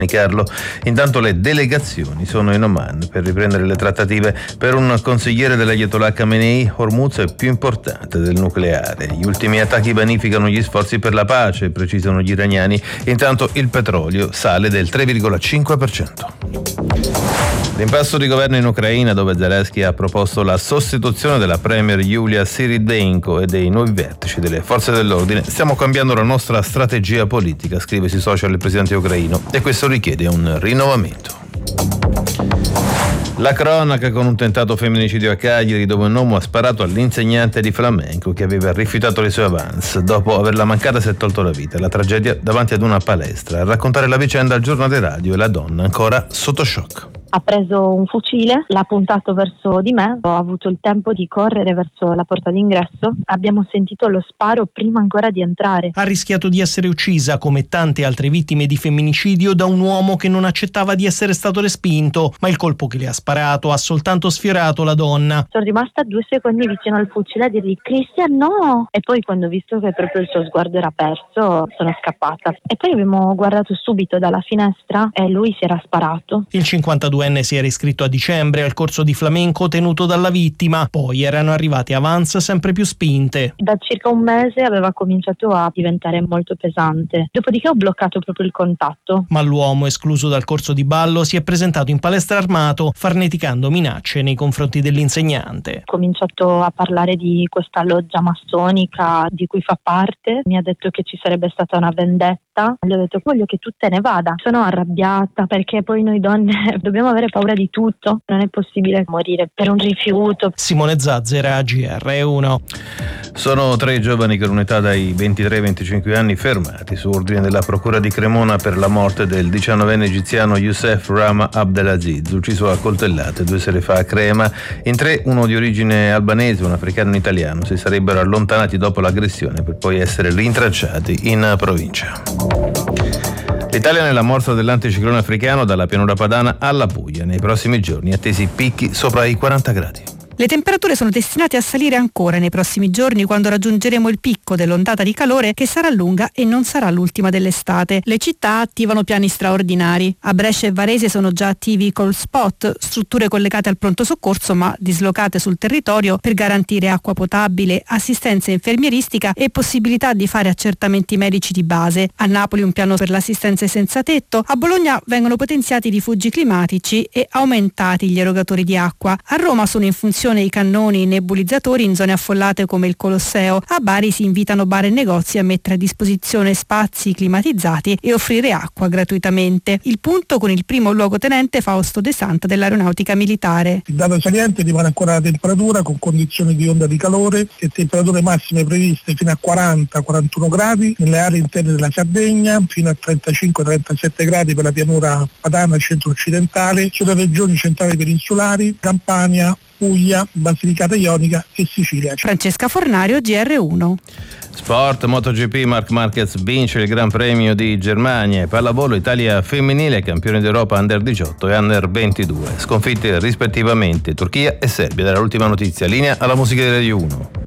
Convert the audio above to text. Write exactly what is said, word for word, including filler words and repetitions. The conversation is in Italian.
Carlo. Intanto le delegazioni sono in Oman per riprendere le trattative. Per un consigliere dell'Ayatollah Khamenei, Hormuz è più importante del nucleare. Gli ultimi attacchi vanificano gli sforzi per la pace, precisano gli iraniani. Intanto il petrolio sale del tre virgola cinque per cento. L'impasto di governo in Ucraina, dove Zelensky ha proposto la sostituzione della premier Yulia Syridenko e dei nuovi vertici delle forze dell'ordine. Stiamo cambiando la nostra strategia politica, scrive sui social il presidente ucraino, e questo richiede un rinnovamento. La cronaca con un tentato femminicidio a Cagliari, dove un uomo ha sparato all'insegnante di flamenco che aveva rifiutato le sue avance. Dopo averla mancata si è tolto la vita. La tragedia davanti ad una palestra. A raccontare la vicenda al giornale radio e la donna ancora sotto shock. Ha preso un fucile, l'ha puntato verso di me, ho avuto il tempo di correre verso la porta d'ingresso, abbiamo sentito lo sparo prima ancora di entrare. Ha rischiato di essere uccisa, come tante altre vittime di femminicidio, da un uomo che non accettava di essere stato respinto, ma il colpo che le ha sparato ha soltanto sfiorato la donna. Sono rimasta due secondi vicino al fucile a dirgli Cristian no! E poi quando ho visto che proprio il suo sguardo era perso sono scappata. E poi abbiamo guardato subito dalla finestra e lui si era sparato. Il cinquantaduenne si era iscritto a dicembre al corso di flamenco tenuto dalla vittima, poi erano arrivate avance sempre più spinte. Da circa un mese aveva cominciato a diventare molto pesante, dopodiché ho bloccato proprio il contatto. Ma l'uomo, escluso dal corso di ballo, si è presentato in palestra armato, farneticando minacce nei confronti dell'insegnante. Ho cominciato a parlare di questa loggia massonica di cui fa parte, mi ha detto che ci sarebbe stata una vendetta, gli ho detto voglio che tu te ne vada. Sono arrabbiata perché poi noi donne dobbiamo avere paura di tutto, non è possibile morire per un rifiuto. Simone Zazzera, G R uno. Sono tre giovani con un'età dai ventitré ai venticinque anni fermati su ordine della procura di Cremona per la morte del diciannovenne egiziano Youssef Rama Abdelaziz, ucciso a coltellate due sere fa a Crema. In tre, uno di origine albanese, un africano e un italiano, si sarebbero allontanati dopo l'aggressione per poi essere rintracciati in provincia. L'Italia nella morsa dell'anticiclone africano dalla pianura padana alla Puglia. Nei prossimi giorni attesi picchi sopra i quaranta gradi. Le temperature sono destinate a salire ancora nei prossimi giorni, quando raggiungeremo il picco dell'ondata di calore che sarà lunga e non sarà l'ultima dell'estate. Le città attivano piani straordinari. A Brescia e Varese sono già attivi i call spot, strutture collegate al pronto soccorso ma dislocate sul territorio per garantire acqua potabile, assistenza infermieristica e possibilità di fare accertamenti medici di base. A Napoli un piano per l'assistenza ai senza tetto. A Bologna vengono potenziati i rifugi climatici e aumentati gli erogatori di acqua. A Roma sono in funzione i cannoni nebulizzatori in zone affollate come il Colosseo. A Bari si invitano bar e negozi a mettere a disposizione spazi climatizzati e offrire acqua gratuitamente. Il punto con il primo luogotenente Fausto De Santa dell'Aeronautica Militare. Il dato saliente rimane ancora la temperatura con condizioni di onda di calore e temperature massime previste fino a quaranta quarantuno gradi nelle aree interne della Sardegna, fino a trentacinque trentasette gradi per la pianura padana centro-occidentale, sulle regioni centrali peninsulari, Campania, Puglia, Basilicata Ionica e Sicilia. Francesca Fornario, G R uno. Sport, MotoGP, Marc Marquez vince il Gran Premio di Germania. Pallavolo, Italia femminile, campione d'Europa under diciotto e under ventidue. Sconfitte rispettivamente Turchia e Serbia. Dall'ultima notizia, linea alla musica di Radio uno.